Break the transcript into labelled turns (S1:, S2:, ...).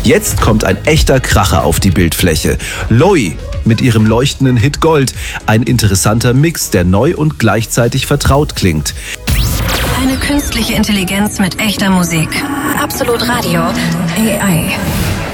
S1: Jetzt kommt ein echter Kracher auf die Bildfläche. Loi mit ihrem leuchtenden Hit Gold. Ein interessanter Mix, der neu und gleichzeitig vertraut klingt.
S2: Eine künstliche Intelligenz mit echter Musik. Absolut Radio. AI.